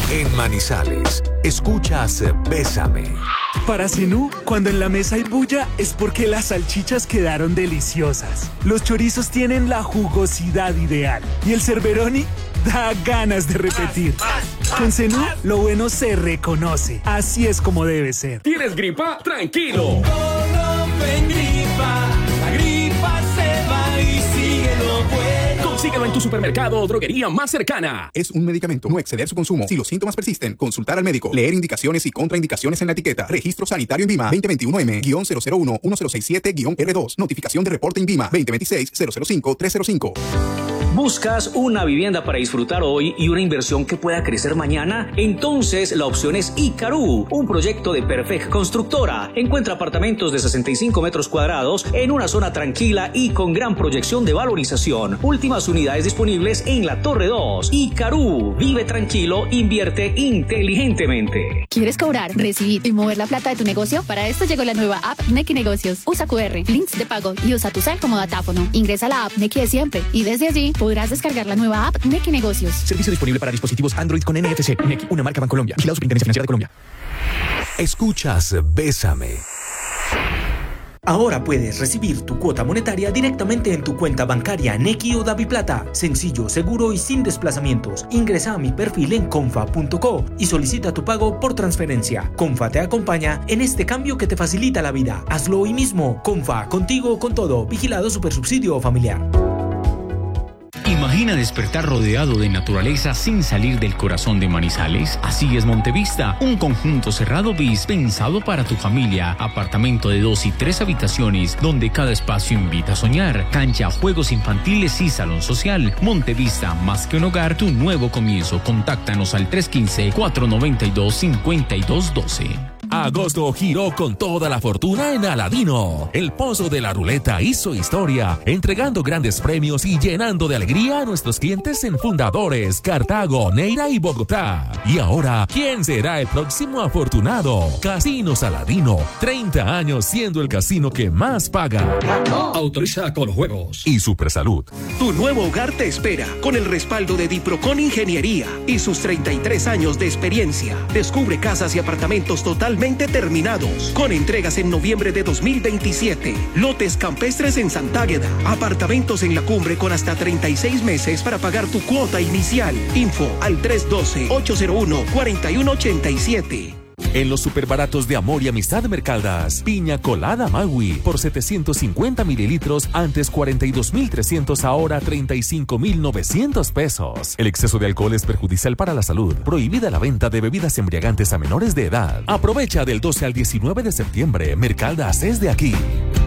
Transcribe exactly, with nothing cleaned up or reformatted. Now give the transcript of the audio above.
En Manizales, escuchas Bésame. Para Zenú, cuando en la mesa hay bulla es porque las salchichas quedaron deliciosas. Los chorizos tienen la jugosidad ideal y el cerberoni da ganas de repetir. Con Zenú, lo bueno se reconoce. Así es como debe ser. ¿Tienes gripa? ¡Tranquilo! Gripa, la gripa se va y sigue lo bueno. Consíguelo en tu supermercado o droguería más cercana. Es un medicamento, no exceder su consumo. Si los síntomas persisten, consultar al médico. Leer indicaciones y contraindicaciones en la etiqueta. Registro sanitario INVIMA veinte veintiuno M cero cero uno uno cero seis siete R dos. Notificación de reporte INVIMA veinte veintiséis cero cero cinco tres cero cinco. ¿Buscas una vivienda para disfrutar hoy y una inversión que pueda crecer mañana? Entonces la opción es Icarú, un proyecto de Perfect Constructora. Encuentra apartamentos de sesenta y cinco metros cuadrados en una zona tranquila y con gran proyección de valorización. Últimas unidades disponibles en la Torre dos. Icarú, vive tranquilo, invierte inteligentemente. ¿Quieres cobrar, recibir y mover la plata de tu negocio? Para esto llegó la nueva app Nequi Negocios. Usa Q R, links de pago y usa tu cel como datáfono. Ingresa a la app Nequi de siempre y desde allí podrás descargar la nueva app Nequi Negocios. Servicio disponible para dispositivos Android con N F C. Nequi, una marca Bancolombia. Vigilado Superintendencia Financiera de Colombia. Escuchas Bésame. Ahora puedes recibir tu cuota monetaria directamente en tu cuenta bancaria Nequi o DaviPlata. Sencillo, seguro y sin desplazamientos. Ingresa a mi perfil en confa punto co y solicita tu pago por transferencia. Confa te acompaña en este cambio que te facilita la vida. Hazlo hoy mismo. Confa, contigo con todo. Vigilado Supersubsidio Familiar. Imagina despertar rodeado de naturaleza sin salir del corazón de Manizales. Así es Montevista, un conjunto cerrado bis pensado para tu familia. Apartamento de dos y tres habitaciones, donde cada espacio invita a soñar. Cancha, juegos infantiles y salón social. Montevista, más que un hogar, tu nuevo comienzo. Contáctanos al tres uno cinco, cuatro nueve dos, cinco dos uno dos. Agosto giró con toda la fortuna en Aladino. El pozo de la ruleta hizo historia, entregando grandes premios y llenando de alegría a nuestros clientes en Fundadores, Cartago, Neira y Bogotá. Y ahora, ¿quién será el próximo afortunado? Casinos Aladino, treinta años siendo el casino que más paga. Autoriza con juegos. Y Supersalud. Tu nuevo hogar te espera con el respaldo de Diprocon Ingeniería y sus treinta y tres años de experiencia. Descubre casas y apartamentos totalmente terminados, con entregas en noviembre de dos mil veintisiete. Lotes campestres en Santágueda, apartamentos en la cumbre con hasta treinta y seis meses para pagar tu cuota inicial. Info al tres uno dos, ocho cero uno, cuatro uno ocho siete. En los superbaratos de Amor y Amistad Mercaldas, piña colada Maui por setecientos cincuenta mililitros, antes cuarenta y dos mil trescientos, ahora treinta y cinco mil novecientos pesos. El exceso de alcohol es perjudicial para la salud. Prohibida la venta de bebidas embriagantes a menores de edad. Aprovecha del doce al diecinueve de septiembre. Mercaldas es de aquí.